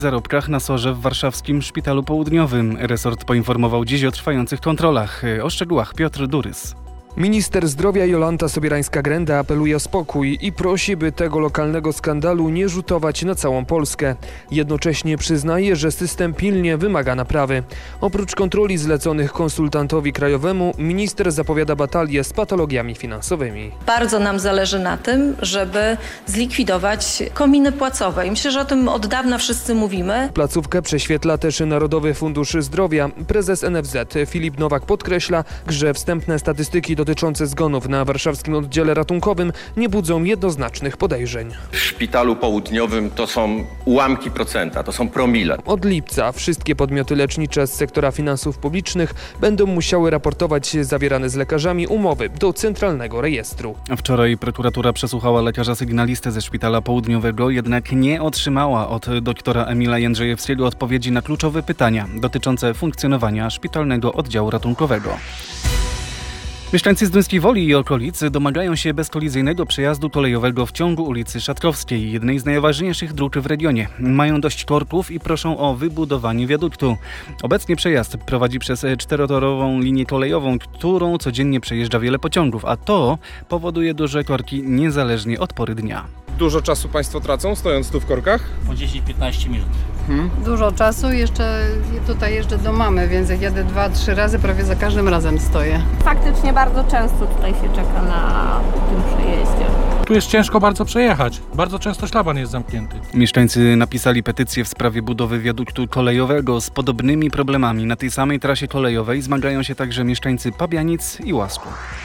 zarobkach na SOR-ze w warszawskim Szpitalu Południowym. Resort poinformował dziś o trwających kontrolach. O szczegółach Piotr Durys. Minister zdrowia Jolanta Sobierańska-Grenda apeluje o spokój i prosi, by tego lokalnego skandalu nie rzutować na całą Polskę. Jednocześnie przyznaje, że system pilnie wymaga naprawy. Oprócz kontroli zleconych konsultantowi krajowemu, minister zapowiada batalię z patologiami finansowymi. Bardzo nam zależy na tym, żeby zlikwidować kominy płacowe. I myślę, że o tym od dawna wszyscy mówimy. Placówkę prześwietla też Narodowy Fundusz Zdrowia. Prezes NFZ Filip Nowak podkreśla, że wstępne statystyki dotyczące zgonów na warszawskim oddziale ratunkowym nie budzą jednoznacznych podejrzeń. W Szpitalu Południowym to są ułamki procenta, to są promile. Od lipca wszystkie podmioty lecznicze z sektora finansów publicznych będą musiały raportować zawierane z lekarzami umowy do Centralnego Rejestru. Wczoraj prokuratura przesłuchała lekarza sygnalistę ze Szpitala Południowego, jednak nie otrzymała od doktora Emila Jędrzejewskiego odpowiedzi na kluczowe pytania dotyczące funkcjonowania szpitalnego oddziału ratunkowego. Mieszkańcy Zduńskiej Woli i okolic domagają się bezkolizyjnego przejazdu kolejowego w ciągu ulicy Szatkowskiej, jednej z najważniejszych dróg w regionie. Mają dość korków i proszą o wybudowanie wiaduktu. Obecnie przejazd prowadzi przez czterotorową linię kolejową, którą codziennie przejeżdża wiele pociągów, a to powoduje duże korki niezależnie od pory dnia. Dużo czasu Państwo tracą, stojąc tu w korkach? Po 10-15 minut. Dużo czasu, jeszcze tutaj jeżdżę do mamy, więc jak jadę 2-3 razy, prawie za każdym razem stoję. Faktycznie bardzo często tutaj się czeka na tym przejeździe. Tu jest ciężko bardzo przejechać. Bardzo często szlaban jest zamknięty. Mieszkańcy napisali petycję w sprawie budowy wiaduktu kolejowego. Z podobnymi problemami na tej samej trasie kolejowej zmagają się także mieszkańcy Pabianic i Łasku.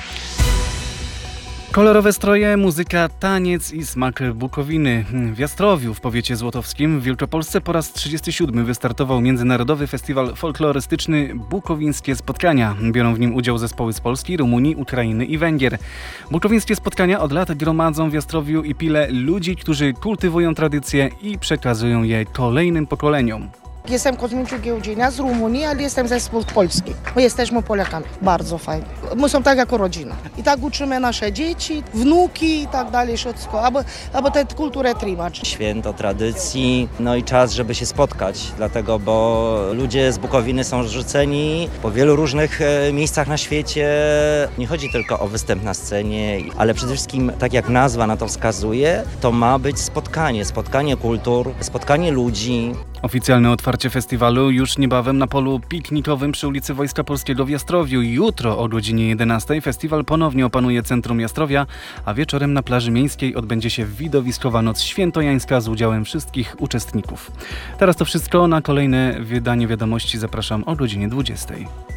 Kolorowe stroje, muzyka, taniec i smak Bukowiny. W Jastrowiu w powiecie złotowskim w Wielkopolsce po raz 37 wystartował Międzynarodowy Festiwal Folklorystyczny Bukowińskie Spotkania. Biorą w nim udział zespoły z Polski, Rumunii, Ukrainy i Węgier. Bukowińskie spotkania od lat gromadzą w Jastrowiu i Pile ludzi, którzy kultywują tradycje i przekazują je kolejnym pokoleniom. Jestem Kozminciu Giełdzina z Rumunii, ale jestem zespół polski. My jesteśmy Polakami. Bardzo fajnie. My są tak jako rodzina. I tak uczymy nasze dzieci, wnuki i tak dalej, wszystko, aby tę kulturę trzymać. Święto tradycji, no i czas, żeby się spotkać, dlatego, bo ludzie z Bukowiny są rzuceni po wielu różnych miejscach na świecie. Nie chodzi tylko o występ na scenie, ale przede wszystkim, tak jak nazwa na to wskazuje, to ma być spotkanie kultur, spotkanie ludzi. Oficjalne otwarcie festiwalu już niebawem na polu piknikowym przy ulicy Wojska Polskiego w Jastrowiu. Jutro o godzinie 11 festiwal ponownie opanuje centrum Jastrowia, a wieczorem na plaży miejskiej odbędzie się widowiskowa noc świętojańska z udziałem wszystkich uczestników. Teraz to wszystko. Na kolejne wydanie wiadomości zapraszam o godzinie 20.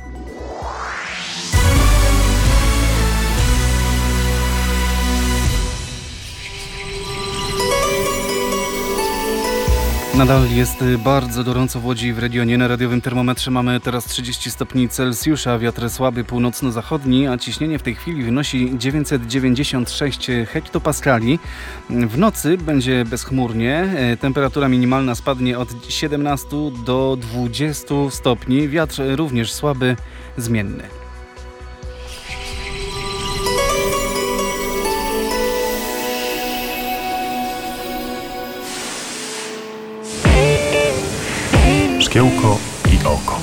Nadal jest bardzo gorąco w Łodzi i w regionie. Na radiowym termometrze mamy teraz 30 stopni Celsjusza, wiatr słaby północno-zachodni, a ciśnienie w tej chwili wynosi 996 hektopaskali. W nocy będzie bezchmurnie, temperatura minimalna spadnie od 17 do 20 stopni, wiatr również słaby, zmienny. Szkiełko i oko.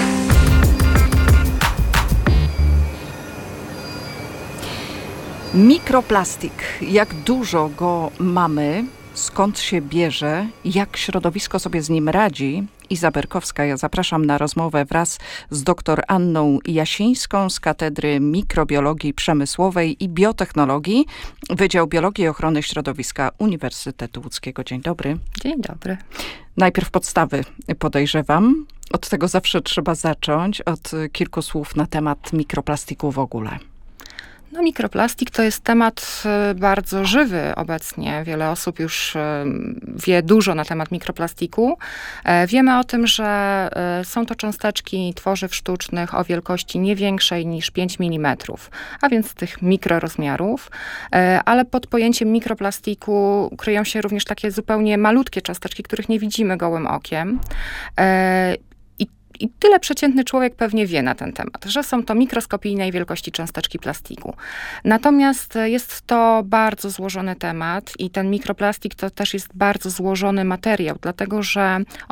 Mikroplastik. Jak dużo go mamy, skąd się bierze, jak środowisko sobie z nim radzi? Iza Berkowska, ja zapraszam na rozmowę wraz z dr Anną Jasińską z Katedry Mikrobiologii Przemysłowej i Biotechnologii, Wydział Biologii i Ochrony Środowiska Uniwersytetu Łódzkiego. Dzień dobry. Dzień dobry. Najpierw podstawy, podejrzewam. Od tego zawsze trzeba zacząć, od kilku słów na temat mikroplastiku w ogóle. No, mikroplastik to jest temat bardzo żywy obecnie. Wiele osób już wie dużo na temat mikroplastiku. Wiemy o tym, że są to cząsteczki tworzyw sztucznych o wielkości nie większej niż 5 mm, a więc tych mikrorozmiarów. Ale pod pojęciem mikroplastiku kryją się również takie zupełnie malutkie cząsteczki, których nie widzimy gołym okiem. i tyle przeciętny człowiek pewnie wie na ten temat, że są to mikroskopijnej wielkości cząsteczki plastiku. Natomiast jest to bardzo złożony temat i ten mikroplastik to też jest bardzo złożony materiał, dlatego że